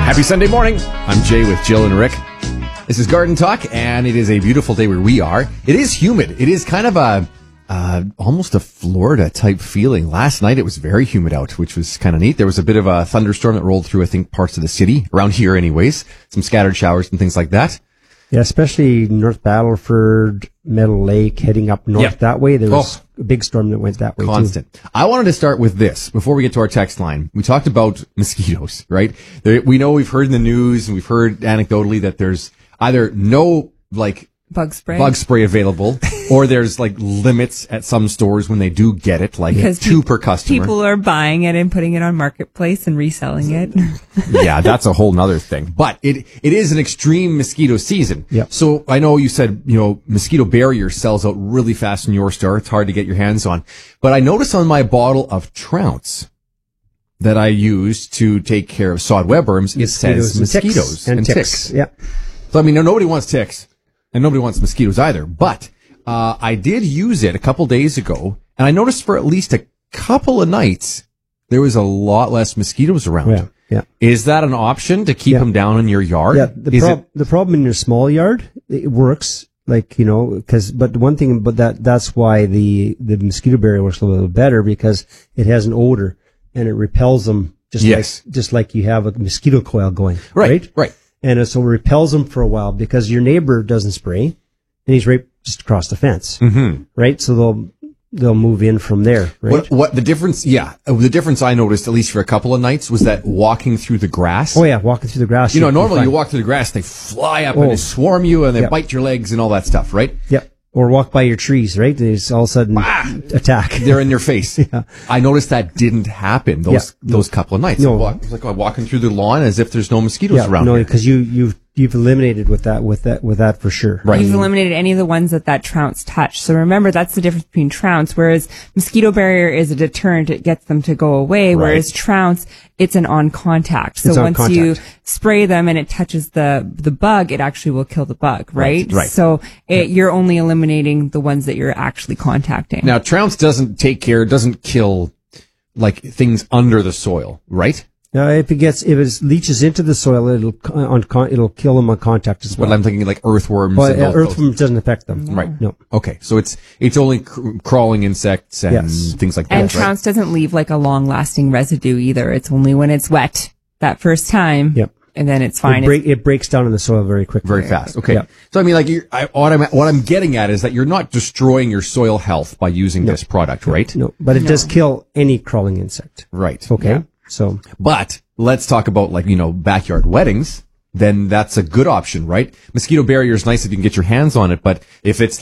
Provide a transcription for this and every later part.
Happy Sunday morning. I'm Jay with Jill and Rick. This is Garden Talk, and it is a beautiful day where we are. It is humid. It is kind of a almost a Florida type feeling. Last night it was very humid out, which was kind of neat. There was a bit of a thunderstorm that rolled through, I think, parts of the city, around here anyways. Some scattered showers and things like that. Yeah, especially North Battleford, Meadow Lake, heading up north that way. There was a big storm that went that way Constant. Too. I wanted to start with this before we get to our text line. We talked about mosquitoes, right? We know we've heard in the news and we've heard anecdotally that there's either no bug spray available, or there's limits at some stores when they do get it, because 2 per customer. People are buying it and putting it on Marketplace and reselling it. Yeah, that's a whole nother thing. But it is an extreme mosquito season. Yep. So I know you said, mosquito barrier sells out really fast in your store. It's hard to get your hands on. But I noticed on my bottle of Trounce that I use to take care of sod webworms, it says mosquitoes and ticks. Yeah. So nobody wants ticks. And nobody wants mosquitoes either. But I did use it a couple days ago, and I noticed for at least a couple of nights, there was a lot less mosquitoes around. Yeah. Yeah. Is that an option to keep them down in your yard? Yeah. The problem in your small yard, it works. But the one thing, that's why the mosquito barrier works a little better, because it has an odor and it repels them just like you have a mosquito coil going. Right. And so it repels them for a while, because your neighbor doesn't spray, and he's right just across the fence. Mm-hmm. Right? So they'll move in from there. Right? What the difference? Yeah, the difference I noticed, at least for a couple of nights, was that walking through the grass. Oh yeah, walking through the grass. Normally you walk through the grass, they fly up and they swarm you and they bite your legs and all that stuff, right? Yep. Or walk by your trees, right? They just all of a sudden attack. They're in your face. Yeah. I noticed that didn't happen those couple of nights. No. It was like walking through the lawn as if there's no mosquitoes around. No, because you've eliminated with that for sure. Right. You've eliminated any of the ones that Trounce touch. So remember, that's the difference between Trounce, whereas mosquito barrier is a deterrent. It gets them to go away, whereas Trounce, it's an on contact. So once you spray them and it touches the bug, it actually will kill the bug, right? Right. So you're only eliminating the ones that you're actually contacting. Now, Trounce doesn't kill things under the soil, right? If it leaches into the soil, it'll kill them on contact as well. But I'm thinking earthworms. But earthworms doesn't affect them. Right. No. Okay. So it's only crawling insects and things like that. And Trounce doesn't leave a long lasting residue either. It's only when it's wet that first time. Yep. And then it's fine. It breaks down in the soil very quickly. Very fast. Okay. Yep. So what I'm getting at is that you're not destroying your soil health by using this product, right? No. But it does kill any crawling insect. Right. Okay. Yeah. So, but let's talk about backyard weddings. Then that's a good option, right? Mosquito barrier is nice if you can get your hands on it, but if it's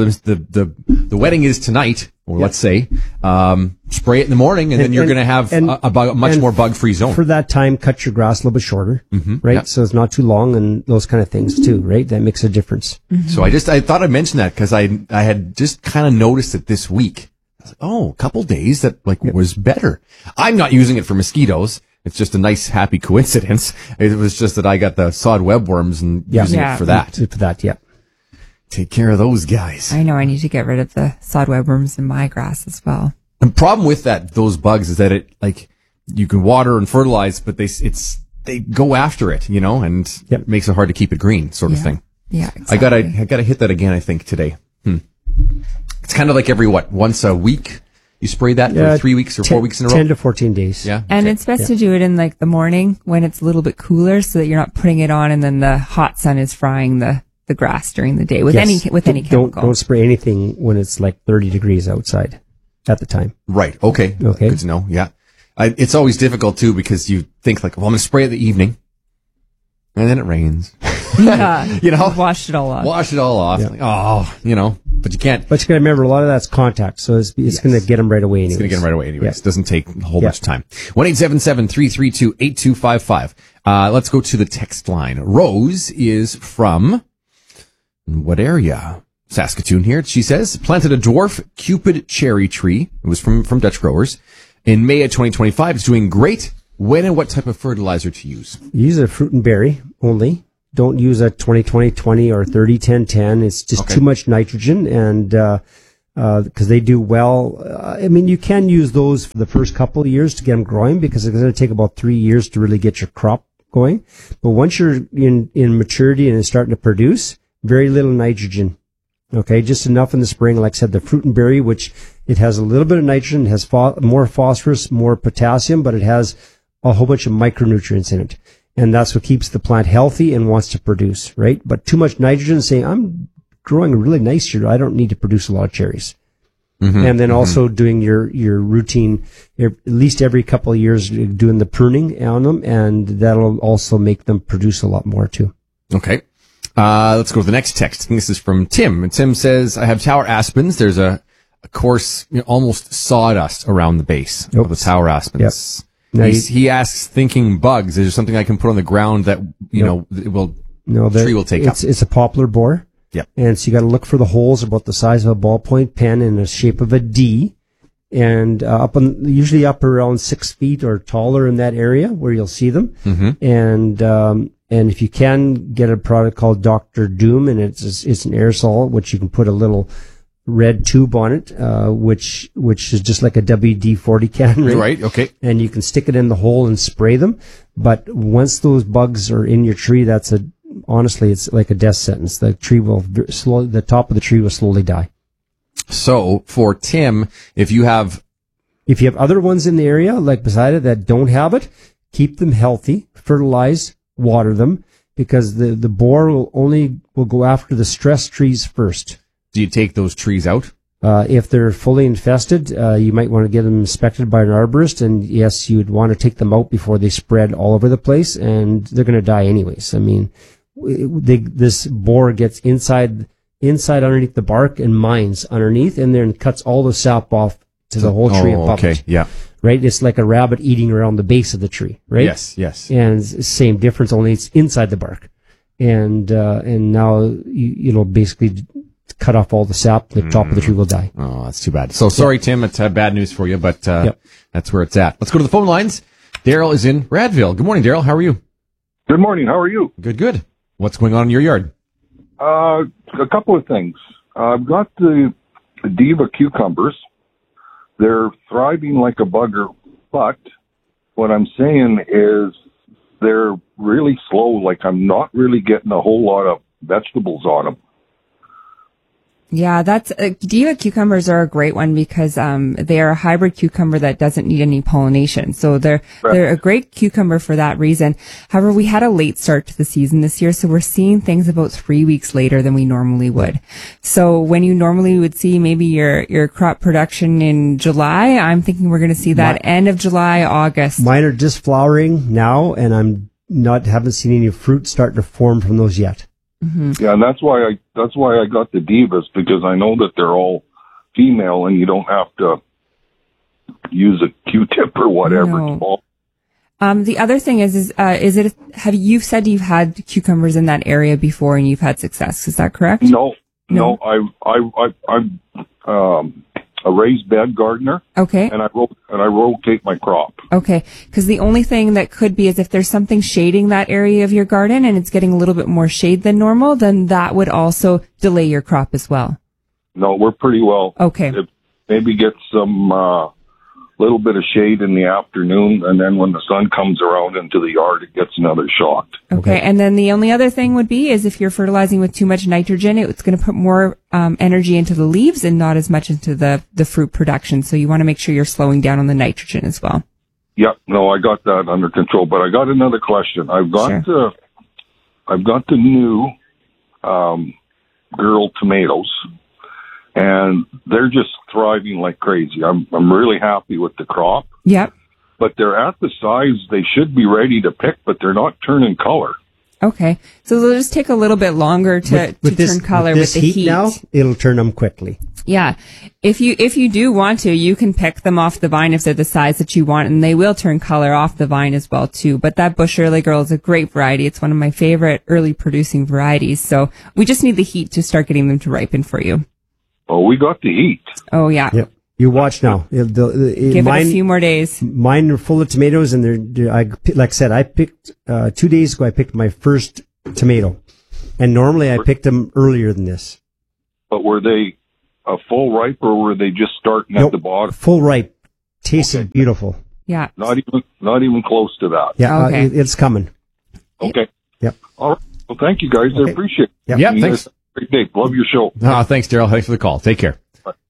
the wedding is tonight, or let's say, spray it in the morning, and then you're going to have a much more bug-free zone. For that time, cut your grass a little bit shorter, right? Yep. So it's not too long, and those kind of things too, right? That makes a difference. Mm-hmm. So I thought I'd mention that because I had just kind of noticed it this week. A couple days that was better. I'm not using it for mosquitoes. It's just a nice, happy coincidence. It was just that I got the sod webworms and using it for that. For that, yeah. Take care of those guys. I know I need to get rid of the sod webworms in my grass as well. The problem with those bugs is that you can water and fertilize, but they go after it, and it makes it hard to keep it green, sort of thing. Yeah, exactly. I gotta hit that again, I think, today. It's kind of once a week you spray that for 3 weeks or 4 weeks in a row? 10 to 14 days. Yeah. And it's best to do it in the morning when it's a little bit cooler, so that you're not putting it on and then the hot sun is frying the grass during the day with any chemical. Don't spray anything when it's 30 degrees outside at the time. Right. Okay. Good to know. Yeah. It's always difficult too, because you think I'm going to spray it in the evening, and then it rains. Yeah. Wash it all off. Yeah. But you can't. But you got to remember, a lot of that's contact, so it's going to get them right away anyways. It's going to get them right away anyways. Yeah. It doesn't take a whole bunch of time. 1-877-332-8255. Let's go to the text line. Rose is from what area? Saskatoon here. She says, planted a dwarf Cupid cherry tree. It was from Dutch growers in May of 2025. It's doing great. When and what type of fertilizer to use? Use a fruit and berry only. Don't use a 20-20-20 or 30-10-10. It's just too much nitrogen, and because they do well. You can use those for the first couple of years to get them growing, because it's going to take about 3 years to really get your crop going. But once you're in maturity and it's starting to produce, very little nitrogen. Okay, just enough in the spring. Like I said, the fruit and berry, which it has a little bit of nitrogen, has more phosphorus, more potassium, but it has a whole bunch of micronutrients in it. And that's what keeps the plant healthy and wants to produce, right? But too much nitrogen, saying, I'm growing really nice here, I don't need to produce a lot of cherries. Mm-hmm. And then also doing your routine, at least every couple of years, doing the pruning on them, and that'll also make them produce a lot more too. Okay. Let's go to the next text. I think this is from Tim. And Tim says, I have tower aspens. There's a coarse, almost sawdust around the base of the tower aspens. Yep. He asks, thinking bugs, is there something I can put on the ground that, tree will take up? It's a poplar borer. Yeah. And so you got to look for the holes about the size of a ballpoint pen in the shape of a D. And usually up around 6 feet or taller in that area where you'll see them. Mm-hmm. And if you can get a product called Dr. Doom, and it's an aerosol, which you can put a little red tube on it, which is just like a WD-40 can, right? Right, okay. And you can stick it in the hole and spray them. But once those bugs are in your tree, honestly, it's like a death sentence. The top of the tree will slowly die. So for Tim, if you have other ones in the area, like beside it, that don't have it, keep them healthy, fertilize, water them, because the borer will go after the stress trees first. Do you take those trees out? If they're fully infested, you might want to get them inspected by an arborist, and yes, you'd want to take them out before they spread all over the place, and they're going to die anyways. I mean, this borer gets inside underneath the bark and mines underneath, and then cuts all the sap off to the whole tree above it. Okay, yeah. Right? It's like a rabbit eating around the base of the tree, right? Yes. And it's the same difference, only it's inside the bark. And now it'll basically cut off all the sap, the top of the tree will die. Oh, that's too bad. So sorry, Tim, it's bad news for you, but that's where it's at. Let's go to the phone lines. Daryl is in Radville. Good morning, Daryl. How are you? Good morning. How are you? Good. What's going on in your yard? A couple of things. I've got the Diva cucumbers. They're thriving like a bugger, but what I'm saying is they're really slow. Like I'm not really getting a whole lot of vegetables on them. Yeah, Diva cucumbers are a great one because they are a hybrid cucumber that doesn't need any pollination. So they're a great cucumber for that reason. However, we had a late start to the season this year, so we're seeing things about 3 weeks later than we normally would. So when you normally would see maybe your crop production in July, I'm thinking we're going to see that end of July, August. Mine are just flowering now, and haven't seen any fruit start to form from those yet. Mm-hmm. Yeah, and that's why I got the Divas, because I know that they're all female and you don't have to use a Q-tip or whatever. No. The other thing have you said you've had cucumbers in that area before and you've had success? Is that correct? No. I'm a raised bed gardener. Okay. And I rotate my crop. Okay. Because the only thing that could be is if there's something shading that area of your garden and it's getting a little bit more shade than normal, then that would also delay your crop as well. No, we're pretty well. Okay. Maybe get some little bit of shade in the afternoon, and then when the sun comes around into the yard, it gets another shot. Okay. And then the only other thing would be is if you're fertilizing with too much nitrogen, it's going to put more energy into the leaves and not as much into the fruit production. So you want to make sure you're slowing down on the nitrogen as well. Yep. No, I got that under control. But I got another question. I've got the new girl tomatoes, and they're just thriving like crazy. I'm really happy with the crop. Yep. But they're at the size they should be ready to pick, but they're not turning color. Okay. So they'll just take a little bit longer to turn color with the heat. Now, it'll turn them quickly. Yeah. If you do want to, you can pick them off the vine if they're the size that you want, and they will turn color off the vine as well too. But that Bush Early Girl is a great variety. It's one of my favorite early producing varieties. So we just need the heat to start getting them to ripen for you. Oh, we got the heat. Oh, yeah. Yep. You watch now. Give it a few more days. Mine are full of tomatoes, and like I said, I picked 2 days ago. I picked my first tomato, and normally I picked them earlier than this. But were they a full ripe, or were they just starting at the bottom? Full ripe, tasted beautiful. Yeah. Not even close to that. Yeah, okay. It's coming. Okay. Yep. All right. Well, thank you guys. Okay. I appreciate it. Yep, thanks. Great day. Love your show. Thanks, Daryl. Thanks for the call. Take care.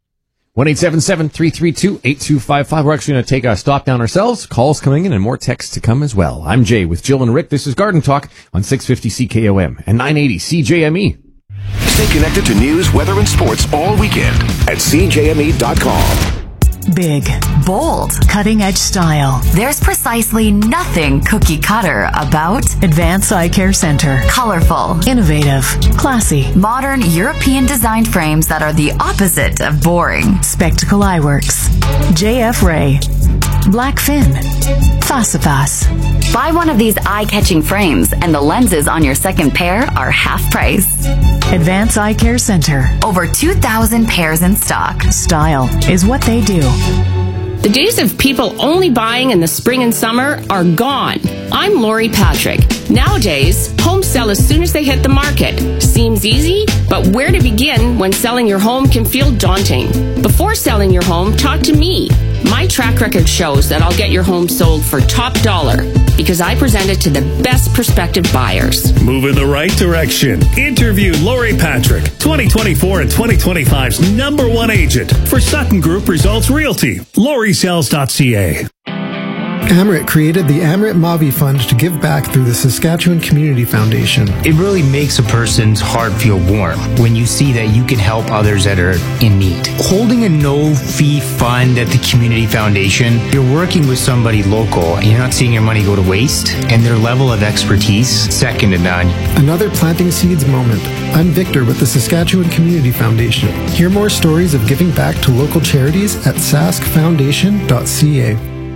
1-877-332-8255. We're actually going to take a stop down ourselves. Calls coming in and more texts to come as well. I'm Jay with Jill and Rick. This is Garden Talk on 650 CKOM and 980 CJME. Stay connected to news, weather, and sports all weekend at CJME.com. Big, bold, cutting-edge style. There's precisely nothing cookie-cutter about Advanced Eye Care Center. Colorful, innovative, classy, modern European-designed frames that are the opposite of boring. Spectacle Eyeworks, JF Ray, Blackfin, Fasifas. Buy one of these eye-catching frames and the lenses on your second pair are half price. Advanced Eye Care Center. Over 2,000 pairs in stock. Style is what they do. The days of people only buying in the spring and summer are gone. I'm Lori Patrick. Nowadays, homes sell as soon as they hit the market. Seems easy, but where to begin when selling your home can feel daunting? Before selling your home, talk to me. My track record shows that I'll get your home sold for top dollar because I present it to the best prospective buyers. Move in the right direction. Interview Lori Patrick, 2024 and 2025's #1 agent for Sutton Group Results Realty. LoriSells.ca. Amrit created the Amrit Mavi Fund to give back through the Saskatchewan Community Foundation. It really makes a person's heart feel warm when you see that you can help others that are in need. Holding a no-fee fund at the Community Foundation, you're working with somebody local and you're not seeing your money go to waste, and their level of expertise, second to none. Another planting seeds moment. I'm Victor with the Saskatchewan Community Foundation. Hear more stories of giving back to local charities at saskfoundation.ca.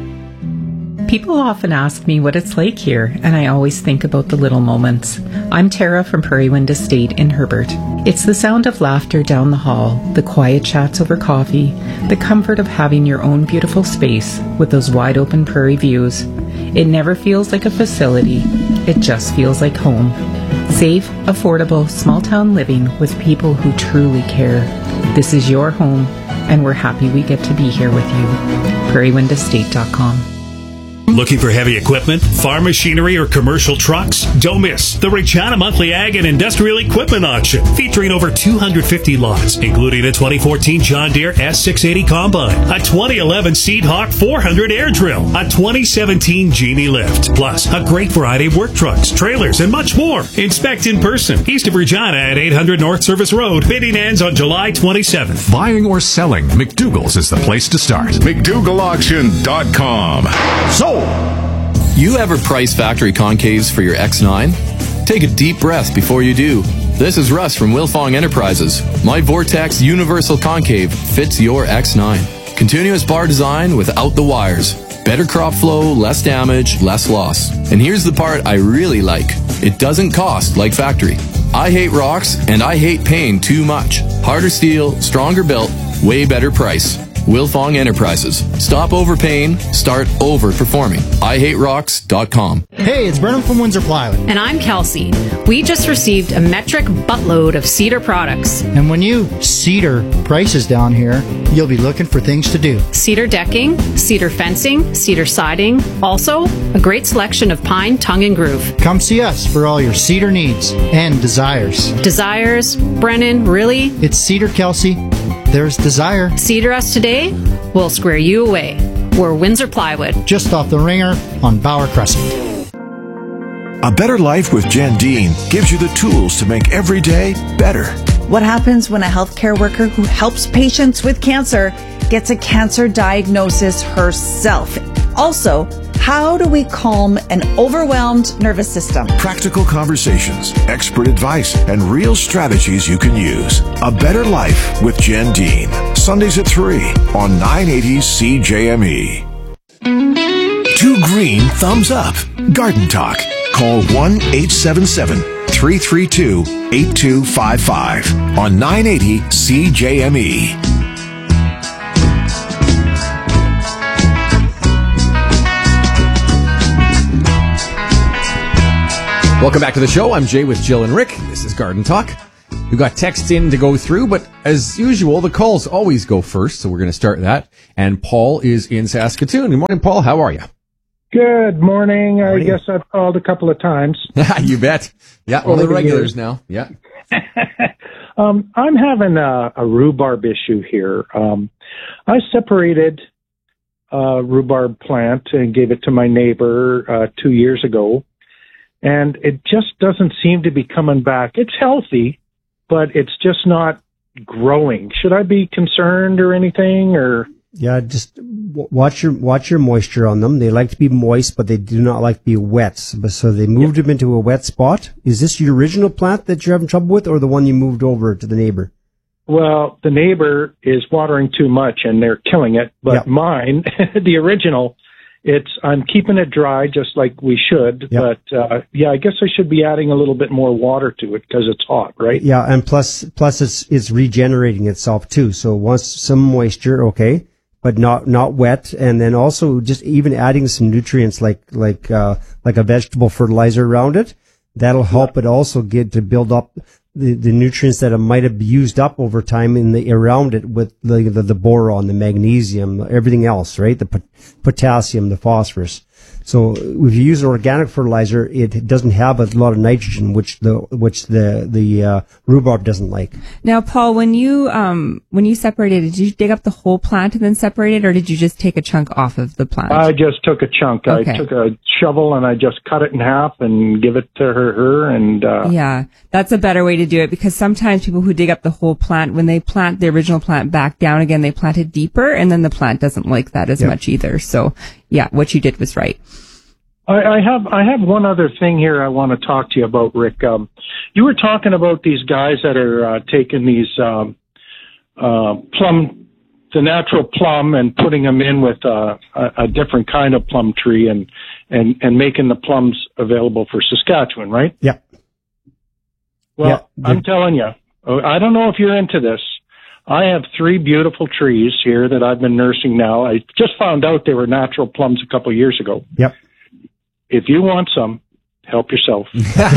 People often ask me what it's like here, and I always think about the little moments. I'm Tara from Prairie Wind Estate in Herbert. It's the sound of laughter down the hall, the quiet chats over coffee, the comfort of having your own beautiful space with those wide open prairie views. It never feels like a facility. It just feels like home. Safe, affordable, small town living with people who truly care. This is your home, and we're happy we get to be here with you. prairiewindestate.com. Looking for heavy equipment, farm machinery, or commercial trucks? Don't miss the Regina Monthly Ag and Industrial Equipment Auction, featuring over 250 lots, including a 2014 John Deere S680 Combine, a 2011 Seed Hawk 400 Air Drill, a 2017 Genie Lift, plus a great variety of work trucks, trailers, and much more. Inspect in person, east of Regina at 800 North Service Road. Bidding ends on July 27th. Buying or selling, McDougall's is the place to start. McDougallAuction.com. So, you ever price factory concaves for your X9? Take a deep breath before you do. This is Russ from Wilfong Enterprises. My Vortex Universal Concave fits your X9. Continuous bar design without the wires. Better crop flow, less damage, less loss. And here's the part I really like. It doesn't cost like factory. I hate rocks and I hate paying too much. Harder steel, stronger built, way better price. Wilfong Enterprises. Stop overpaying, start overperforming. IHateRocks.com. Hey, it's Brennan from Windsor Plywood. And I'm Kelsey. We just received a metric buttload of cedar products. And when you cedar prices down here, you'll be looking for things to do. Cedar decking, cedar fencing, cedar siding. Also, a great selection of pine, tongue, and groove. Come see us for all your cedar needs and desires. Desires? Brennan, really? It's Cedar, Kelsey. There's desire. Cedar us today, we'll square you away. We're Windsor Plywood. Just off the Ringer on Bauer Crescent. A Better Life with Jen Dean gives you the tools to make every day better. What happens when a healthcare worker who helps patients with cancer gets a cancer diagnosis herself? Also, how do we calm an overwhelmed nervous system? Practical conversations, expert advice, and real strategies you can use. A Better Life with Jen Dean. Sundays at 3 on 980 CJME. 2 green thumbs up. Garden Talk. Call 1-877-332-8255 on 980 CJME. Welcome back to the show. I'm Jay with Jill and Rick. This is Garden Talk. We've got texts in to go through, but as usual, the calls always go first, so we're going to start that. And Paul is in Saskatoon. Good morning, Paul. How are you? Good morning. I guess I've called a couple of times. You bet. Yeah, all the regulars now. Yeah. I'm having a rhubarb issue here. I separated a rhubarb plant and gave it to my neighbor 2 years ago, and it just doesn't seem to be coming back. It's healthy, but it's just not growing. Should I be concerned or anything, or? Yeah, just watch your moisture on them. They like to be moist, but they do not like to be wet. So they moved them into a wet spot. Is this your original plant that you're having trouble with, or the one you moved over to the neighbor? Well, the neighbor is watering too much and they're killing it. But mine, the original, I'm keeping it dry just like we should. But I guess I should be adding a little bit more water to it because it's hot, right? Yeah, and plus it's regenerating itself too. So once some moisture, okay, but not wet, and then also just even adding some nutrients like a vegetable fertilizer around it. That'll help it also get to build up the nutrients that it might have used up over time around it with the boron, the magnesium, everything else, right? The potassium, the phosphorus. So if you use an organic fertilizer, it doesn't have a lot of nitrogen, which the rhubarb doesn't like. Now, Paul, when you separated it, did you dig up the whole plant and then separate it, or did you just take a chunk off of the plant? I just took a chunk. Okay. I took a shovel and I just cut it in half and give it to her and yeah, that's a better way to do it, because sometimes people who dig up the whole plant, when they plant the original plant back down again, they plant it deeper, and then the plant doesn't like that as much either. So yeah, what you did was right. I have one other thing here I want to talk to you about, Rick. You were talking about these guys that are taking these the natural plum, and putting them in with a different kind of plum tree and making the plums available for Saskatchewan, right? Yeah. Well, I'm telling you, I don't know if you're into this. I have 3 beautiful trees here that I've been nursing now. I just found out they were natural plums a couple of years ago. Yep. If you want some, help yourself.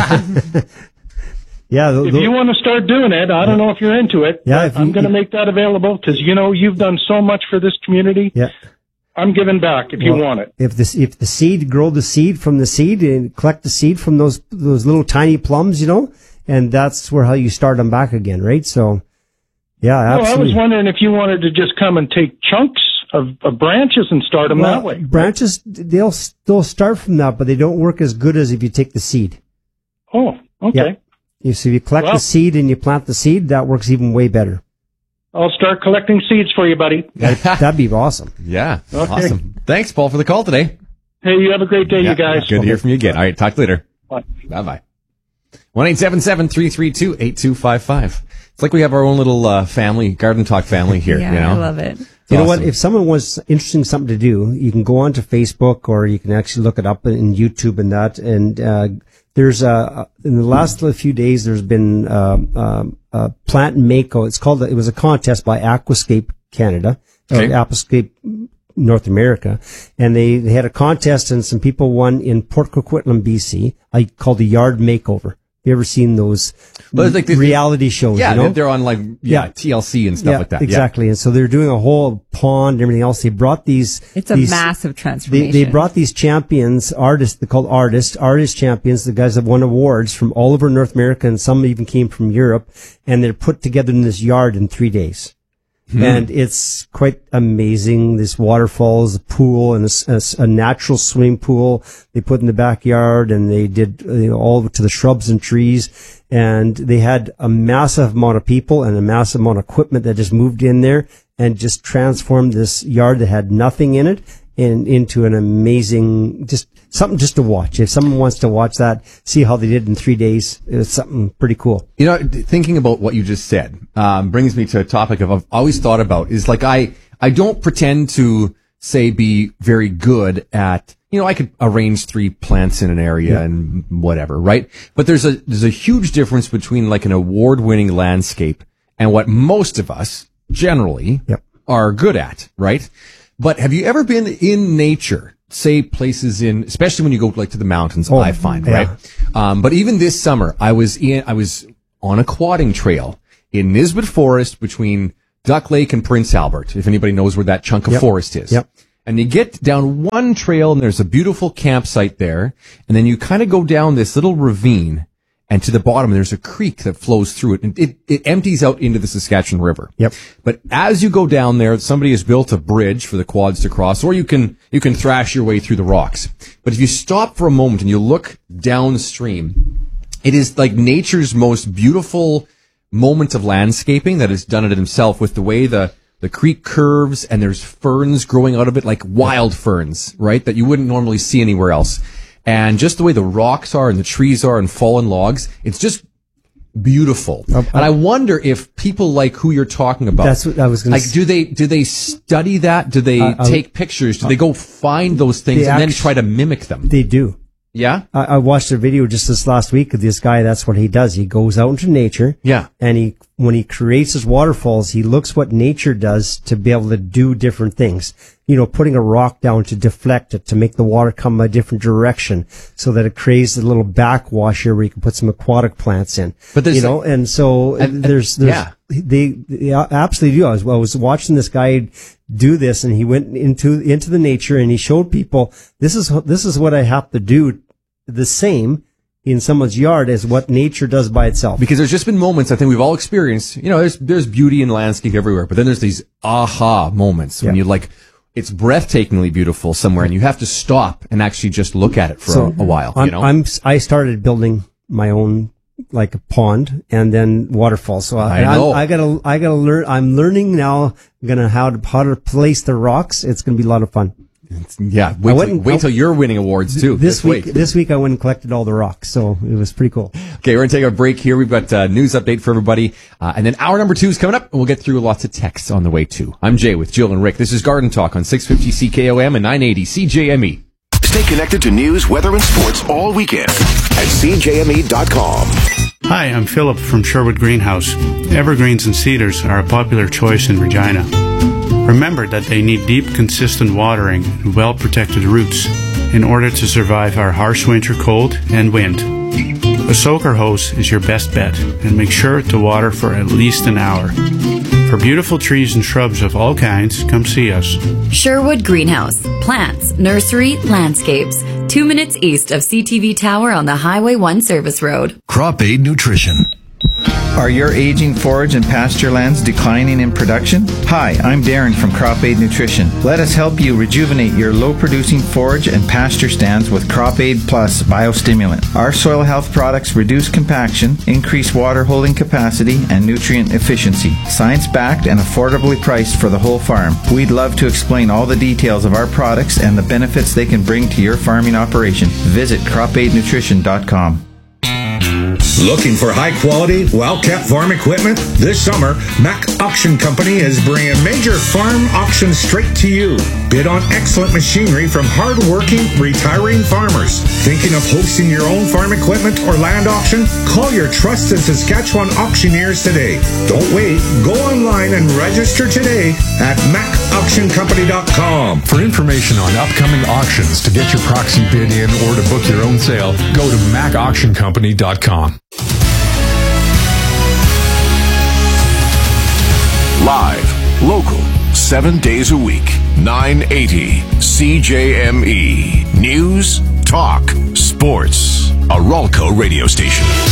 Yeah. If you want to start doing it, I don't know if you're into it. Yeah. I'm going to make that available because, you've done so much for this community. Yeah. I'm giving back if you want it. If the seed, grow the seed from the seed and collect the seed from those little tiny plums, and that's how you start them back again, right? So, yeah, absolutely. I was wondering if you wanted to just come and take chunks of branches and start them that way. Branches, they'll start from that, but they don't work as good as if you take the seed. Oh, okay. Yeah. So if you collect the seed and you plant the seed, that works even way better. I'll start collecting seeds for you, buddy. That'd be awesome. Yeah. Okay. Awesome. Thanks, Paul, for the call today. Hey, you have a great day, you guys. Good to hear from you again. All right, talk later. Bye. Bye-bye. 1-877-332-8255. It's like we have our own little family, Garden Talk family here. Yeah, I love it. You know what? If someone wants interesting something to do, you can go on to Facebook, or you can actually look it up in YouTube and that. And there's in the last few days, there's been Plant Mako. It was a contest by Aquascape Canada, or Aquascape North America, and they had a contest, and some people won in Port Coquitlam, BC. Called the Yard Makeover. You ever seen those reality shows? Yeah, they're on TLC and stuff like that. Exactly. Yeah. And so they're doing a whole pond and everything else. They brought these. It's a massive transformation. They brought these champions, artists. They're called artist champions. The guys have won awards from all over North America, and some even came from Europe. And they're put together in this yard in 3 days. And it's quite amazing. This waterfalls, a pool, and a natural swimming pool they put in the backyard, and they did all to the shrubs and trees. And they had a massive amount of people and a massive amount of equipment that just moved in there and just transformed this yard that had nothing in it into an amazing, something to watch. If someone wants to watch that, see how they did in 3 days, it's something pretty cool. Thinking about what you just said, brings me to a topic I've always thought about is I don't pretend to say be very good at, I could arrange 3 plants in an area and whatever, right? But there's a huge difference between an award-winning landscape and what most of us generally are good at, right? But have you ever been in nature, say places especially when you go to the mountains, I find, right? But even this summer, I was on a quadding trail in Nisbet Forest between Duck Lake and Prince Albert, if anybody knows where that chunk of forest is. Yep. And you get down one trail and there's a beautiful campsite there. And then you kind of go down this little ravine. And to the bottom, there's a creek that flows through it, and it empties out into the Saskatchewan River. Yep. But as you go down there, somebody has built a bridge for the quads to cross, or you can thrash your way through the rocks. But if you stop for a moment and you look downstream, it is like nature's most beautiful moment of landscaping that has done it himself, with the way the creek curves, and there's ferns growing out of it, like wild ferns, right? That you wouldn't normally see anywhere else. And just the way the rocks are and the trees are and fallen logs, it's just beautiful. And I wonder if people like who you're talking about, that's what I was going to say. Do they study that? Do they take pictures? Do they go find those things and then try to mimic them? They do. Yeah? I watched a video just this last week of this guy. That's what he does. He goes out into nature. Yeah. And when he creates his waterfalls, he looks what nature does to be able to do different things. You know, putting a rock down to deflect it, to make the water come a different direction, so that it creates a little backwash here where you can put some aquatic plants in. But there's, they absolutely do. I was watching this guy do this, and he went into the nature, and he showed people, this is what I have to do the same in someone's yard as what nature does by itself. Because there's just been moments I think we've all experienced, you know, there's beauty in landscape everywhere, but then there's these aha moments when you it's breathtakingly beautiful somewhere, and you have to stop and actually just look at it for a while. I started building my own, like, a pond and then waterfalls. So I gotta learn. I'm learning now. How to place the rocks. It's gonna be a lot of fun. Wait till you're winning awards too. This week I went and collected all the rocks, so it was pretty cool. Okay, we're gonna take a break here. We've got a news update for everybody, and then hour number 2 is coming up, and we'll get through lots of texts on the way too. I'm Jay with Jill and Rick. This is Garden Talk on 650 CKOM and 980 CJME. Stay connected to news, weather, and sports all weekend at CJME.com. Hi, I'm Philip from Sherwood Greenhouse. Evergreens and cedars are a popular choice in Regina. Remember that they need deep, consistent watering and well-protected roots in order to survive our harsh winter cold and wind. A soaker hose is your best bet, and make sure to water for at least an hour. For beautiful trees and shrubs of all kinds, come see us. Sherwood Greenhouse. Plants, nursery, landscapes. 2 minutes east of CTV Tower on the Highway 1 Service Road. Crop Aid Nutrition. Are your aging forage and pasture lands declining in production? Hi, I'm Darren from Crop Aid Nutrition. Let us help you rejuvenate your low-producing forage and pasture stands with Crop Aid Plus Biostimulant. Our soil health products reduce compaction, increase water holding capacity, and nutrient efficiency. Science-backed and affordably priced for the whole farm. We'd love to explain all the details of our products and the benefits they can bring to your farming operation. Visit cropaidnutrition.com. Looking for high-quality, well-kept farm equipment? This summer, Mack Auction Company is bringing major farm auctions straight to you. Bid on excellent machinery from hard-working, retiring farmers. Thinking of hosting your own farm equipment or land auction? Call your trusted Saskatchewan auctioneers today. Don't wait. Go online and register today at MackAuctionCompany.com. For information on upcoming auctions, to get your proxy bid in, or to book your own sale, go to MackAuctionCompany.com. Live, local, 7 days a week, 980 CJME. News, talk, sports. A Ralco radio station.